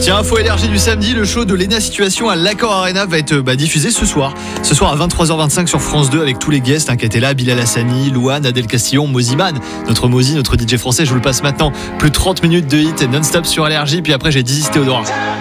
Tiens, info énergie du samedi, le show de Lena Situation à l'Accor Arena va être diffusé ce soir. Ce soir à 23h25 sur France 2 avec tous les guests qui étaient là, Bilal Hassani, Louane, Adèle Castillon, Moziman, notre Mozi, notre DJ français. Je vous le passe maintenant. Plus de 30 minutes de hit non-stop sur Allergie. Puis après, j'ai Dizzy Théodora.